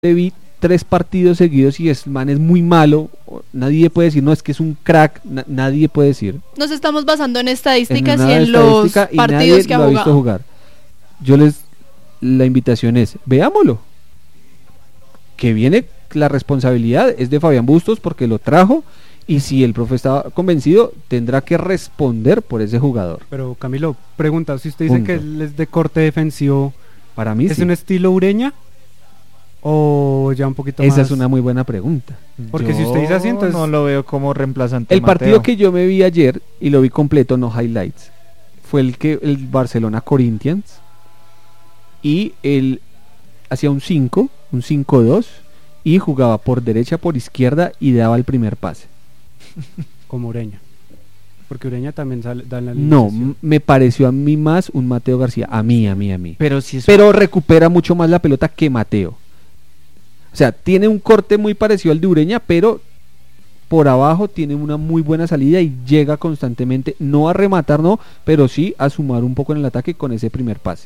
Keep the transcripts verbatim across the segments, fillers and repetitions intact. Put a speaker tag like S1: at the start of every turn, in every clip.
S1: le vi tres partidos seguidos y es man es muy malo, nadie puede decir, no, es que es un crack, na- nadie puede decir.
S2: Nos estamos basando en estadísticas
S1: en
S2: y en los
S1: y
S2: partidos
S1: nadie
S2: que ha
S1: lo ha visto
S2: jugado.
S1: jugar. Yo les, la invitación es, veámoslo. Que viene, la responsabilidad es de Fabián Bustos porque lo trajo, y si el profe está convencido, tendrá que responder por ese jugador.
S3: Pero Camilo, pregunta, si usted dice
S1: Punto.
S3: que él es de corte defensivo,
S1: Para mí
S3: ¿es
S1: sí.
S3: un estilo Ureña? ¿O ya un poquito
S1: Esa
S3: más?
S1: es una muy buena pregunta.
S3: Porque si usted dice así, entonces-
S4: no lo veo como reemplazante.
S1: El
S4: de
S1: partido
S4: Mateo.
S1: que yo me vi ayer, y lo vi completo, no highlights, fue el que el Barcelona Corinthians, y él hacía un cinco, un cinco dos, y jugaba por derecha, por izquierda, y daba el primer pase.
S3: Como Ureña. Porque Ureña también sale, da en la
S1: No,
S3: alineación.
S1: m- me pareció a mí más un Mateo García, a mí, a mí, a mí.
S4: Pero si es
S1: Pero recupera mucho más la pelota que Mateo. O sea, tiene un corte muy parecido al de Ureña, pero por abajo tiene una muy buena salida y llega constantemente, no a rematar, no, pero sí a sumar un poco en el ataque con ese primer pase.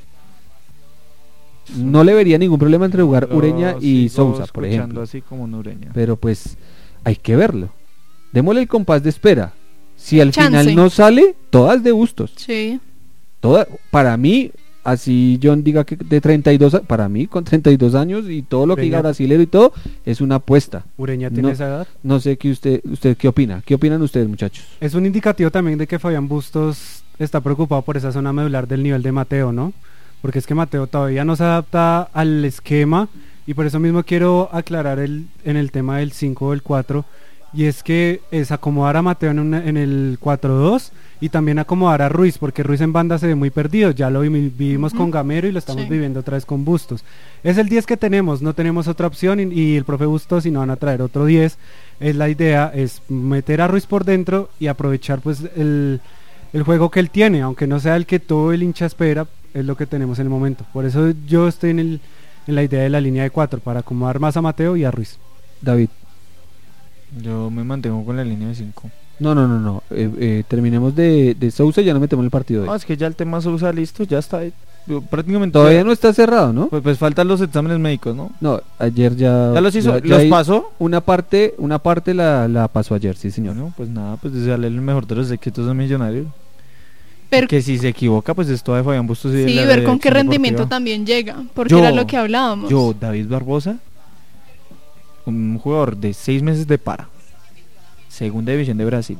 S1: No le vería ningún problema entre jugar
S4: lo
S1: Ureña y
S4: sigo
S1: Sousa, por
S4: escuchando
S1: ejemplo.
S4: así como un Ureña.
S1: Pero pues hay que verlo. Démosle el compás de espera. Si al
S2: Chance.
S1: final no sale, todas de Bustos.
S2: Sí.
S1: Toda, para mí, así John diga que de treinta y dos, a- para mí con treinta y dos años y todo lo que diga
S3: Ureña.
S1: brasilero y todo, es una apuesta.
S3: ¿Ureña tiene
S1: no.
S3: esa edad?
S1: No sé qué usted, usted qué opina. ¿Qué opinan ustedes, muchachos?
S3: Es un indicativo también de que Fabián Bustos está preocupado por esa zona medular del nivel de Mateo, ¿no? Porque es que Mateo todavía no se adapta al esquema, y por eso mismo quiero aclarar el, en el tema del cinco o el cuatro, y es que es acomodar a Mateo en, una- en el cuatro dos y también acomodar a Ruiz, porque Ruiz en banda se ve muy perdido, ya lo vi- vivimos
S2: Ujú.
S3: con Gamero y lo estamos
S2: Sí.
S3: viviendo otra vez con Bustos. Es el diez que tenemos, no tenemos otra opción, y, y el profe Bustos, si no van a traer otro diez, es la idea, es meter a Ruiz por dentro y aprovechar pues el, el juego que él tiene, aunque no sea el que todo el hincha espera, es lo que tenemos en el momento. Por eso yo estoy en, el, en la idea de la línea de cuatro, para acomodar más a Mateo y a Ruiz.
S1: David.
S4: Yo me mantengo con la línea de cinco.
S1: No, no, no, no. Eh, eh, terminemos de, de Sousa y ya no metemos en el partido de
S4: No,
S1: hoy.
S4: es que ya el tema Sousa listo, ya está. eh, yo prácticamente.
S1: Todavía no está cerrado, ¿no?
S4: Pues, pues faltan los exámenes médicos, ¿no?
S1: No, ayer ya.
S4: ¿Ya los hizo?
S1: ya- ya
S4: ¿Los
S1: hi-
S4: pasó?
S1: Una parte, una parte la, la pasó ayer, sí, señor.
S4: No, pues nada, pues desearle el mejor de los éxitos a Millonarios.
S2: Pero
S4: Que si se equivoca, pues esto de Fabián Bustos y de
S2: sí,
S4: la
S2: ver con qué
S4: dirección
S2: rendimiento
S4: deportiva.
S2: también llega, porque
S4: Yo-
S2: era lo que hablábamos.
S4: Yo, David Barbosa, un jugador de seis meses de para, segunda división de Brasil.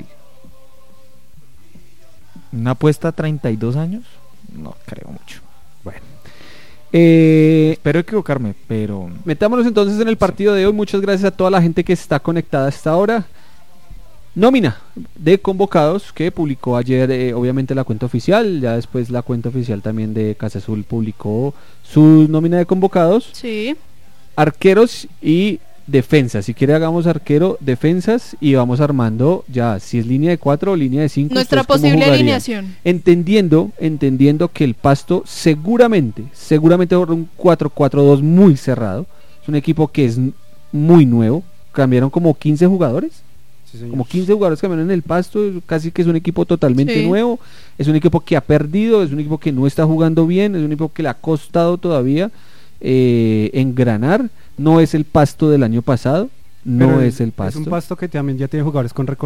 S4: Una apuesta a treinta y dos años, no creo mucho.
S1: Bueno. Eh,
S4: Espero equivocarme, pero
S1: Metámonos entonces en el partido de hoy. Muchas gracias a toda la gente que está conectada a esta hora. Nómina de convocados que publicó ayer, eh, obviamente, la cuenta oficial. Ya después la cuenta oficial también de Casa Azul publicó su nómina de convocados.
S2: Sí.
S1: Arqueros y defensas. Si quiere hagamos arquero, defensas, y vamos armando ya si es línea de cuatro o línea de cinco.
S2: Nuestra
S1: ¿ustedes cómo
S2: posible
S1: jugarían?
S2: alineación.
S1: Entendiendo, entendiendo que el Pasto seguramente, seguramente va a un cuatro cuatro dos muy cerrado. Es un equipo que es n- muy nuevo. Cambiaron como quince jugadores.
S3: Sí, señor.
S1: Como quince jugadores cambiaron en el Pasto. Casi que es un equipo totalmente
S2: Sí.
S1: nuevo. Es un equipo que ha perdido. Es un equipo que no está jugando bien. Es un equipo que le ha costado todavía eh, engranar. No es el Pasto del año pasado. No
S3: Pero
S1: es el
S3: Es
S1: Pasto.
S3: un Pasto que también ya tiene jugadores con recorrido